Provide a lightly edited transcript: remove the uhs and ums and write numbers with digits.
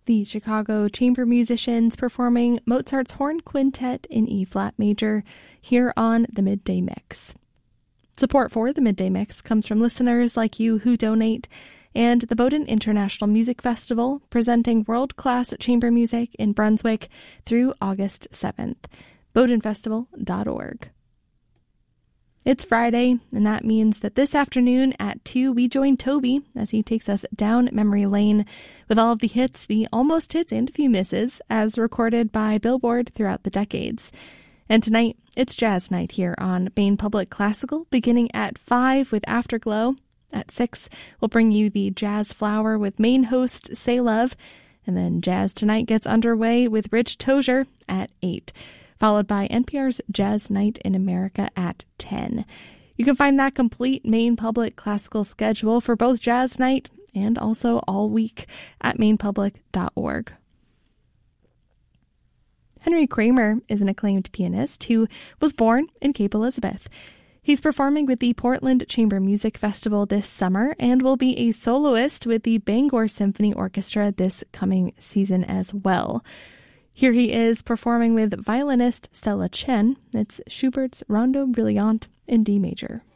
The Chicago Chamber Musicians performing Mozart's Horn Quintet in E-flat major here on the Midday Mix. Support for the Midday Mix comes from listeners like you who donate, and the Bowdoin International Music Festival, presenting world-class chamber music in Brunswick through August 7th. BowdoinFestival.org. It's Friday, and that means that this afternoon at 2, we join Toby as he takes us down memory lane with all of the hits, the almost hits, and a few misses, as recorded by Billboard throughout the decades. And tonight, it's Jazz Night here on Maine Public Classical, beginning at 5 with Afterglow. At 6, we'll bring you the Jazz Flower with Maine host Say Love, and then Jazz Tonight gets underway with Rich Tozier at 8. Followed by NPR's Jazz Night in America at 10. You can find that complete Maine Public Classical schedule for both Jazz Night and also all week at mainepublic.org. Henry Kramer is an acclaimed pianist who was born in Cape Elizabeth. He's performing with the Portland Chamber Music Festival this summer and will be a soloist with the Bangor Symphony Orchestra this coming season as well. Here he is performing with violinist Stella Chen. It's Schubert's Rondo Brillante in D major.